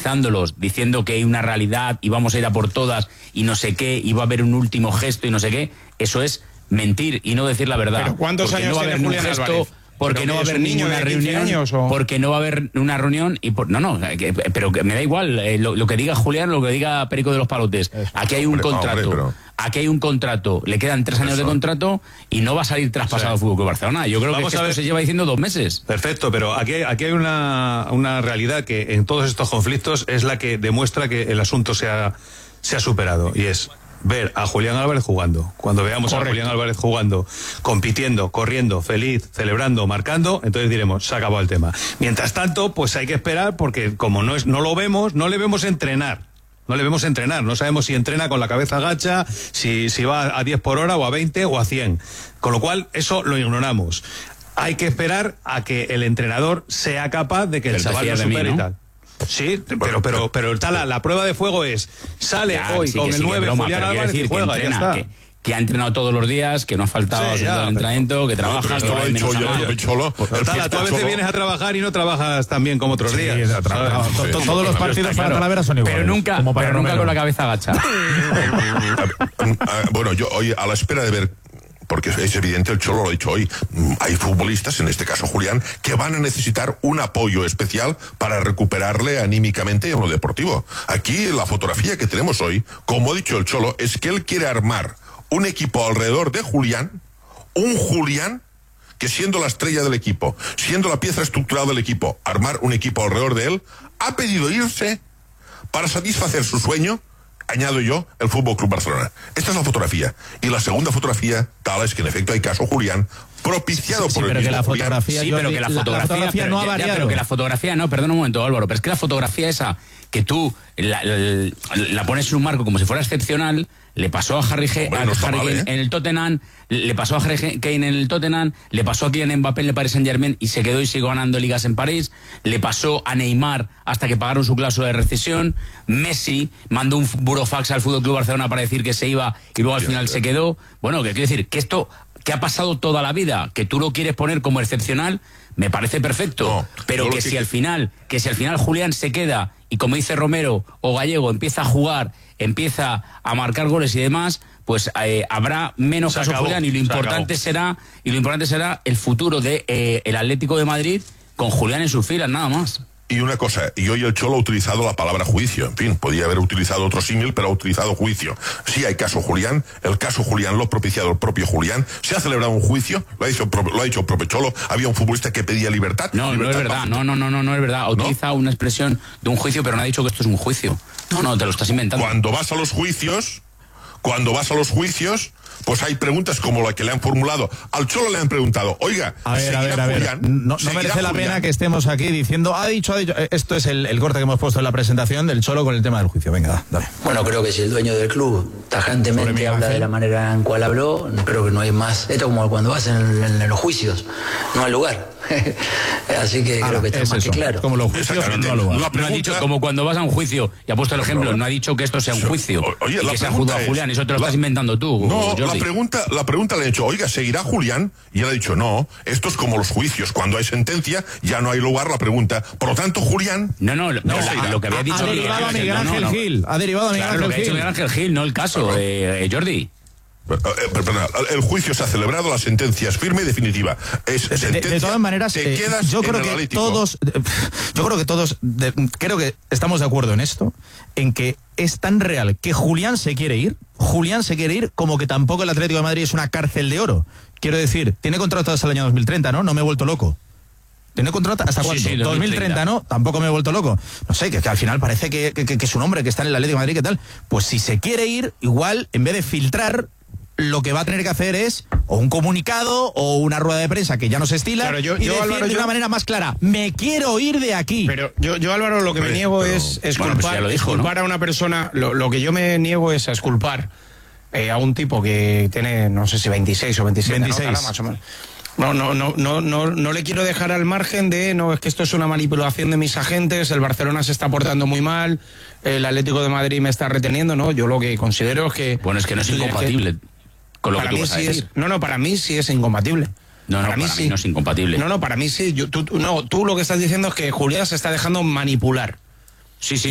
idealizándolos, diciendo que hay una realidad y vamos a ir a por todas y no sé qué, y va a haber un último gesto y no sé qué, eso es mentir y no decir la verdad. ¿Pero cuántos años tiene Julián Álvarez? Porque no va a haber ninguna reunión, porque no va a haber una reunión y pero que me da igual lo que diga Julián, lo que diga Perico de los Palotes. Aquí hay un contrato. Aquí hay un contrato, le quedan 3 años de contrato y no va a salir traspasado al Fútbol Club Barcelona. Yo creo que esto se lleva diciendo 2 meses. Perfecto, pero aquí hay una realidad que en todos estos conflictos es la que demuestra que el asunto se ha superado, y es ver a Julián Álvarez jugando. Cuando veamos a Julián Álvarez jugando, compitiendo, corriendo, feliz, celebrando, marcando, entonces diremos, se acabó el tema. Mientras tanto, pues hay que esperar, porque como no lo vemos, no le vemos entrenar. No sabemos si entrena con la cabeza gacha, si va a 10 por hora o a 20 o a 100. Con lo cual, eso lo ignoramos. Hay que esperar a que el entrenador sea capaz de que el chaval lo supere y tal. Sí, pero la prueba de fuego es, sale hoy con el 9 Julián Álvarez y juega, ya está. Que ha entrenado todos los días, que no ha faltado al entrenamiento, que trabaja. Esto lo ha dicho yo, Cholo. Tú a veces vienes a trabajar y no trabajas tan bien como otros días. Todos los partidos para Talavera son iguales. Pero nunca con la cabeza agacha. Bueno, yo hoy a la espera de ver, porque es evidente, el Cholo lo ha dicho hoy, hay futbolistas, en este caso Julián, que van a necesitar un apoyo especial para recuperarle anímicamente en lo deportivo. Aquí la fotografía que tenemos hoy, como ha dicho el Cholo, es que él quiere armar un equipo alrededor de Julián, un Julián que, siendo la estrella del equipo, siendo la pieza estructural del equipo, armar un equipo alrededor de él, ha pedido irse para satisfacer su sueño, añado yo, el Fútbol Club Barcelona. Esta es la fotografía. Y la segunda fotografía, tal es que en efecto hay caso Julián, propiciado por el mismo Julián. Pero que la fotografía no ha variado. Pero que la fotografía no, perdón un momento, Álvaro, pero es que la fotografía esa, que tú la pones en un marco como si fuera excepcional, le pasó a Harry Kane en el Tottenham, le pasó a Harry Kane en el Tottenham, le pasó a Kylian Mbappé en el Paris Saint-Germain y se quedó y siguió ganando ligas en París, le pasó a Neymar hasta que pagaron su cláusula de rescisión, Messi mandó un burofax al Fútbol Club Barcelona para decir que se iba y luego al final se quedó. Bueno, que quiero decir que esto que ha pasado toda la vida, que tú lo quieres poner como excepcional, me parece perfecto, pero que si al final Julián se queda y, como dice Romero o Gallego, empieza a jugar, empieza a marcar goles y demás, pues habrá menos caso Julián, y lo importante será el futuro de el Atlético de Madrid con Julián en sus filas, nada más. Y una cosa, y hoy el Cholo ha utilizado la palabra juicio. En fin, podía haber utilizado otro símil, pero ha utilizado juicio. Sí hay caso Julián, el caso Julián lo ha propiciado el propio Julián. Se ha celebrado un juicio, lo ha dicho el propio Cholo. Había un futbolista que pedía libertad. No es verdad, no es verdad. Ha utilizado una expresión de un juicio, pero no ha dicho que esto es un juicio. No, te lo estás inventando. Cuando vas a los juicios, pues hay preguntas como la que le han formulado. Al Cholo le han preguntado, oiga, a ver, Julián, no merece la pena que estemos aquí diciendo, ha dicho. Esto es el corte que hemos puesto en la presentación del Cholo con el tema del juicio. Venga, dale. Bueno, creo que si el dueño del club tajantemente habla de la manera en cual habló, creo que no hay más. Esto es como cuando vas en los juicios, no hay lugar. Así que creo que está más que claro. Como los juicios, no ha dicho como cuando vas a un juicio, y ha puesto el ejemplo, no ha dicho que esto sea un juicio. Oye, y que se ha juzgado a Julián, eso te lo estás inventando tú. No, Jordi. la pregunta le han hecho, oiga, ¿seguirá Julián? Y él ha dicho, no, esto es como los juicios, cuando hay sentencia ya no hay lugar la pregunta. Por lo tanto, Julián no lo que había dicho ha derivado a Miguel Ángel Gil. Ha derivado a Miguel Ángel Gil. Lo que ha dicho Miguel Ángel Gil, no el caso, Jordi. Perdona, el juicio se ha celebrado, la sentencia es firme y definitiva. De todas maneras, yo creo que todos creo que estamos de acuerdo en esto, en que es tan real que Julián se quiere ir como que tampoco el Atlético de Madrid es una cárcel de oro. Quiero decir, tiene contrato hasta el año 2030, ¿no? No me he vuelto loco. ¿Tiene contrato hasta cuándo? Sí, 2030, ¿no? Tampoco me he vuelto loco. No sé, que al final parece que es un hombre que está en el Atlético de Madrid, ¿qué tal? Pues si se quiere ir, igual, en vez de filtrar, lo que va a tener que hacer es o un comunicado o una rueda de prensa que ya no se estila, y decir Álvaro, de una manera más clara, me quiero ir de aquí. Pero yo Álvaro, lo que me niego es culpar a una persona. Lo que yo me niego es a exculpar a un tipo que tiene, no sé si 26 o 27, 26. ¿no? Más o menos. No le quiero dejar al margen de, no, es que esto es una manipulación de mis agentes, el Barcelona se está portando muy mal, el Atlético de Madrid me está reteniendo, ¿no? Yo lo que considero es que... Bueno, es que no es incompatible con lo que tú vas a decir. Para mí sí es incompatible. Para mí no es incompatible. Para mí sí. Tú lo que estás diciendo es que Julián se está dejando manipular. Sí,